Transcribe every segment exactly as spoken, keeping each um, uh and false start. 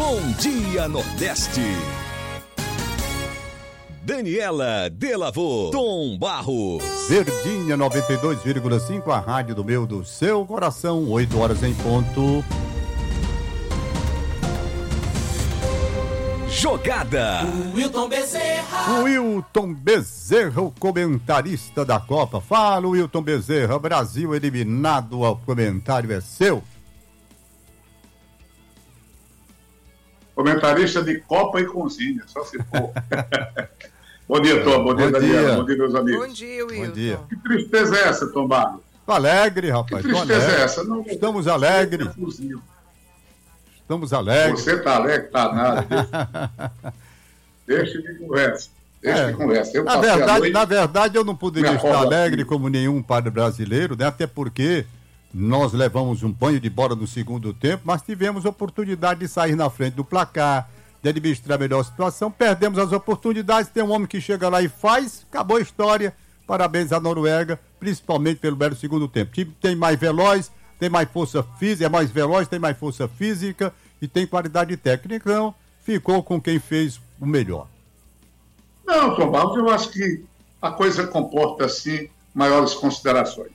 Bom Dia Nordeste. Daniela Delavô, Tom Barros. Verdinha noventa e dois vírgula cinco, a rádio do meu, do seu coração, oito horas em ponto. Jogada. O Wilton Bezerra. O Wilton Bezerra, o comentarista da Copa. Fala, Wilton Bezerra, Brasil eliminado, o comentário é seu. Comentarista de Copa e Cozinha, só se for. Bom dia, Tom. Bom dia, Bom Daniela. dia. Bom dia, meus amigos. Bom dia, Wilton. Bom dia. Que tristeza é essa, Tom Barros? Tô alegre, Que rapaz. Tô tristeza alegre. é essa? Não, Estamos alegres. Estamos alegres. Você tá alegre, tá nada. Deixa, deixa de conversa. Deixa É. de conversa. Eu Na passei a verdade, noite- na verdade, eu não poderia Me estar acorda alegre aqui. como nenhum padre brasileiro, né? Até porque nós levamos um banho de bola no segundo tempo, mas tivemos oportunidade de sair na frente do placar, de administrar melhor a situação, perdemos as oportunidades, tem um homem que chega lá e faz, acabou a história. Parabéns à Noruega, principalmente pelo belo segundo tempo. O time tem mais veloz, tem mais força física, é mais veloz, tem mais força física e tem qualidade técnica, então ficou com quem fez o melhor. Não, Tom Barros, eu acho que a coisa comporta, assim, maiores considerações.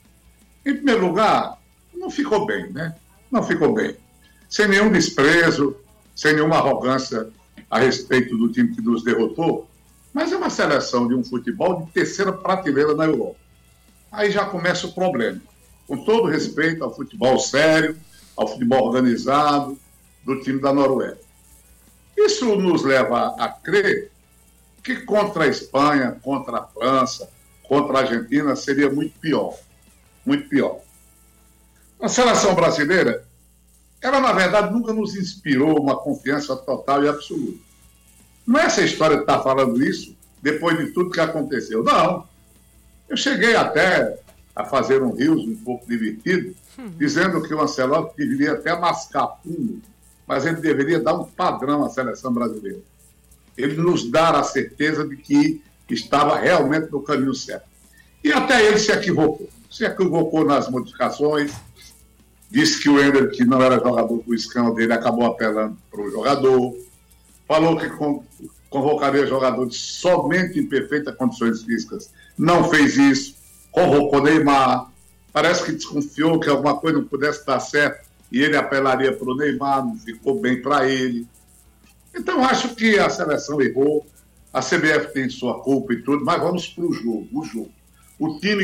Em primeiro lugar, não ficou bem, né? Não ficou bem. Sem nenhum desprezo, sem nenhuma arrogância a respeito do time que nos derrotou, mas é uma seleção de um futebol de terceira prateleira na Europa. Aí já começa o problema. Com todo respeito ao futebol sério, ao futebol organizado do time da Noruega. Isso nos leva a crer que contra a Espanha, contra a França, contra a Argentina seria muito pior. Muito pior. A seleção brasileira, ela na verdade nunca nos inspirou uma confiança total e absoluta. Não é essa história de estar falando isso depois de tudo que aconteceu. Não. Eu cheguei até a fazer um rios um pouco divertido, dizendo que o Ancelotti deveria até mascar fundo, mas ele deveria dar um padrão à seleção brasileira. Ele nos dar a certeza de que estava realmente no caminho certo. E até ele se equivocou. Se equivocou nas modificações, disse que o Ender, que não era jogador com o escândalo dele, acabou apelando para o jogador, falou que convocaria jogadores somente em perfeitas condições físicas, não fez isso, convocou Neymar, parece que desconfiou que alguma coisa não pudesse dar certo e ele apelaria para o Neymar, não ficou bem para ele. Então, acho que a seleção errou, a C B F tem sua culpa e tudo, mas vamos para o jogo, o jogo. O time